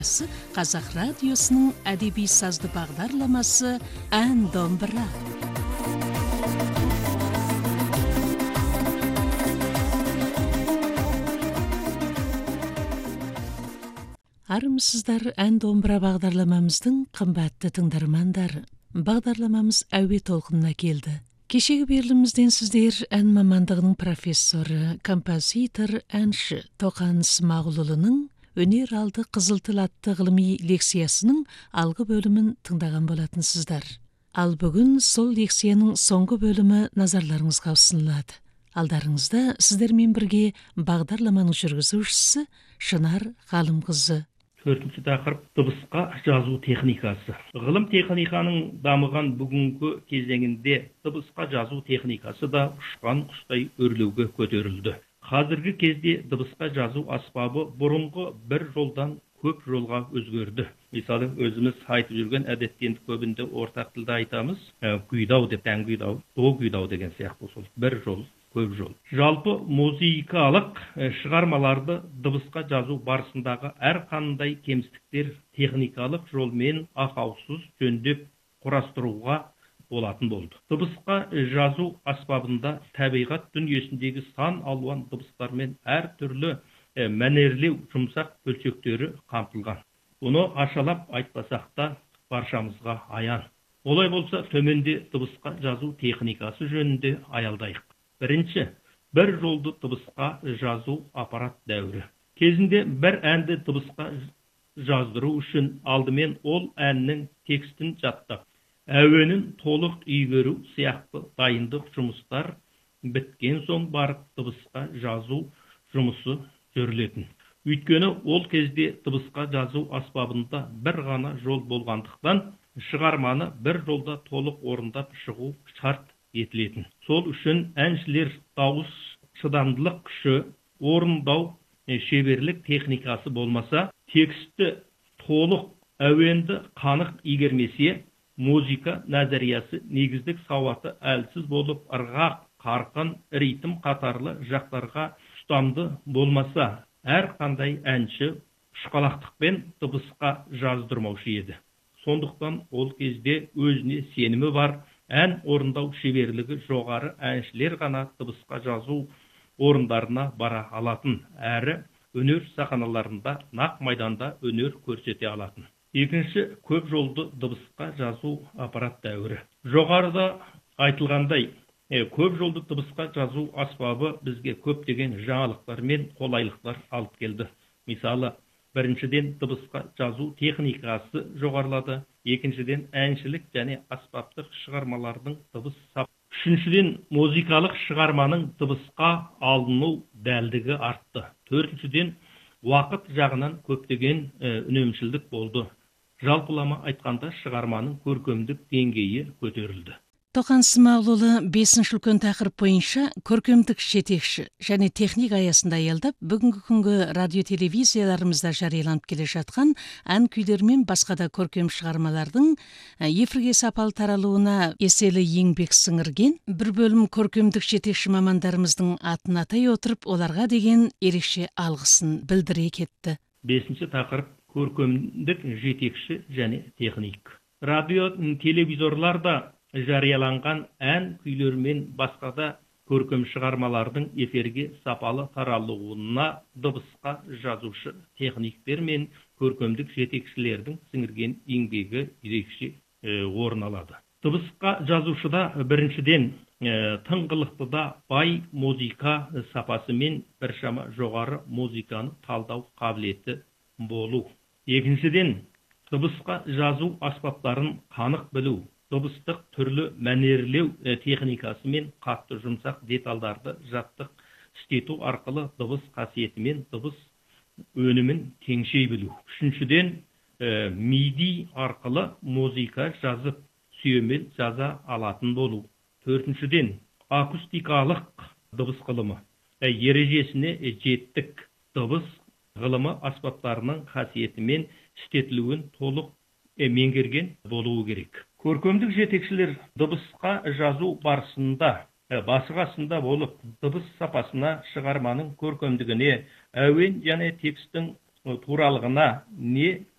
Қазақ радиосының әдеби сазды бағдарламасы «Ән домбыра». Армысыздар, «Ән домбыра» бағдарламамыздың қымбатты тыңдармандары. Бағдарламамыз әуе толқынына келді. Кешегі берілімізден сіздер ән мамандығының профессоры, композитор, әнші Тоқан Смағұлұлының өнер алды қызыл тіл атты ғылыми лекциясының алғы бөлімін тыңдаған болатынсыздар. Ал бүгін сол лекцияның соңғы бөлімі назарларыңызға ұсынылады. Алдарыңызда сіздермен бірге бағдарламаның жүргізушісі Шынар Ғалымқызы. Төртінші тақырып дыбысқа жазу техникасы. Ғылым техниканың дамыған бүгінгі кезеңінде дыбысқа жазу техникасы да ұшқан құстай өрлеуге көтерілді. Қазіргі кезде дыбысқа жазу аспабы бұрынғы бір жолдан көп жолға өзгерді. Мысалы, өзіміз айтып жүрген әдеттен көбінде ортақ тілде айтамыз, күйдау деп, тән күйдау, до күйдау деген сияқты сол бір жол, көп жол. Жалпы музыкалық шығармаларды дыбысқа жазу барысындағы әрқандай кемістіктер техникалық жолмен ақаусыз жөндеп құрастыруға болатын болды. Дыбысқа жазу аспабында табиғат дүниесіндегі сан алуан дыбыстар мен әртүрлі мәнерлеу жұмсақ бөлшектері қамтылған. Бұны ашалап айтпасақ та баршамызға аян. Олай болса, төменде дыбысқа жазу техникасы жөнінде аялдайық. Бірінші, бір жолды дыбысқа жазу аппарат дәуірі. Кезінде бір әнді дыбысқа жаздыру үшін алдымен ол әннің текстін жаттап, әуенін толық игеру сияқты дайындық жұмыстар біткен соң барып дыбысқа жазу жұмысы жүрілетін. Өйткені ол кезде дыбысқа жазу аспабында бір ғана жол болғандықтан шығарманы бір жолда толық орындап шығу шарт етілетін. Сол үшін әншілер дауыс шыдамдылық күші, орындау шеберлік техникасы болмаса, тексті толық әуенді қанық игермесе, музыка назариясы негіздік сауаты әлсіз болып, ырғақ, қарқын, ритм қатарлы жақтарға ұстамды болмаса, әрқандай әнші ұшқалақтықпен дыбысқа жаздырмаушы еді. Сондықтан ол кезде өзіне сенімі бар, ән орындау шеберлігі жоғары әншілер ғана дыбысқа жазу орындарына бара алатын, әрі өнер сахналарында нақ майданда өнер көрсете алатын. Екінші, көп жолды дыбысқа жазу аппарат дәуірі. Жоғарыда айтылғандай, көп жолды дыбысқа жазу аспабы бізге көптеген жаңалықтар мен қолайлықтар алып келді. Мысалы, біріншіден дыбысқа жазу техникасы жоғарылады, екіншіден әншілік және аспаптық шығармалардың дыбыс сап. Үшіншіден музыкалық шығарманың дыбысқа алыну дәлдігі артты. Төртіншіден уақыт жағынан көптеген үнемшілдік болды. Жалпылама айтқанда шығарманың көркемдік деңгейі көтерілді. Тоқан Смағұлұлы 5-ші үлкен тақырып бойынша көркемдік жетекші және техник аясында аялдап, бүгінгі күнгі радио-телевизияларымызда жарияланып келе жатқан ән күйлер мен басқа да көркем шығармалардың эфирге сапалы таралуына еселі еңбек сіңірген бір бөлім көркемдік жетекші мамандарымыздың атын атай отырып, оларға деген ерекше алғысын білдіре кетті. 5-ші тақырып көркемдік жетекші және техник. Радио, телевизорларда жарияланған ән күйлер мен басқа да көркем шығармалардың эфирге сапалы таралуына дыбысқа жазушы техниктер мен көркемдік жетекшілердің сіңірген еңбегі ерекше орын алады. Дыбысқа жазушыда біріншіден тыңғылықтыда бай музыка сапасы мен біршама жоғары музыканы талдау қабілеті болу. Екіншіден, дыбысқа жазу аспаптарын қанық білу, дыбыстық түрлі мәнерлеу техникасы мен қатты жұмсақ деталдарды жаттық істету арқылы дыбыс қасиеті мен дыбыс өнімін теңшей білу. Үшіншіден, MIDI арқылы музыка жазып, сүйемел жаза алатын болу. Төртіншіден, акустикалық дыбыс ғылымы, ережесіне жеттік дыбыс ғылымы аспаптарының қасиеті мен істетілуін толық меңгерген болуы керек. Көркемдік жетекшілер дыбысқа жазу барысында басы қасында болып, дыбыс сапасына, шығарманың көркемдігіне, әуен және текстің туралығына не